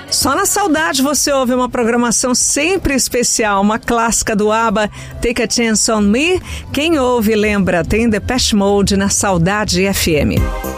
Só na saudade você ouve uma programação sempre especial, uma clássica do ABBA, Take a Chance on Me. Quem ouve lembra, tem Depeche Mode na Saudade FM.